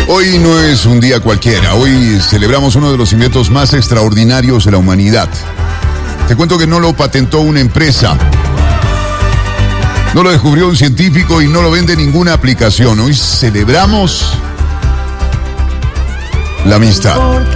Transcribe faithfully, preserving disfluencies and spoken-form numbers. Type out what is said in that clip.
Hoy no es un día cualquiera, hoy celebramos uno de los inventos más extraordinarios de la humanidad. Te cuento que no lo patentó una empresa, no lo descubrió un científico y no lo vende ninguna aplicación. Hoy celebramos la amistad.